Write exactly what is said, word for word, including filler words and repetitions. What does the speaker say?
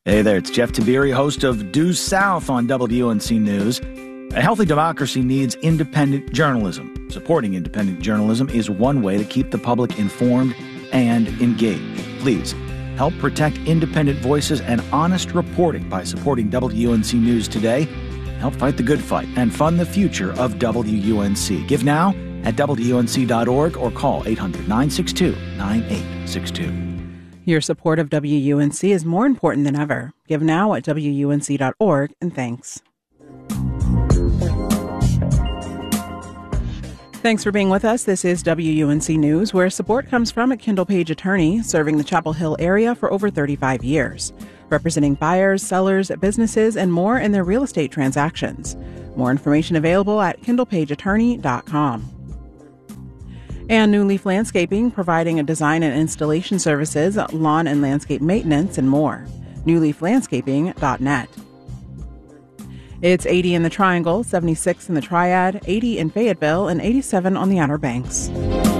Hey there, it's Jeff Tiberi, host of Due South on W U N C News. A healthy democracy needs independent journalism. Supporting independent journalism is one way to keep the public informed and engaged. Please help protect independent voices and honest reporting by supporting W U N C News today. Help fight the good fight and fund the future of W U N C. Give now at W U N C dot org or call eight hundred, nine six two, nine eight six two. Your support of W U N C is more important than ever. Give now at W U N C dot org, and thanks. Thanks for being with us. This is W U N C News, where support comes from at Kendall Page Attorney, serving the Chapel Hill area for over thirty-five years, representing buyers, sellers, businesses, and more in their real estate transactions. More information available at kendall page attorney dot com. And New Leaf Landscaping, providing a design and installation services, lawn and landscape maintenance, and more. new leaf landscaping dot net. It's eighty in the Triangle, seventy-six in the Triad, eighty in Fayetteville, and eighty-seven on the Outer Banks.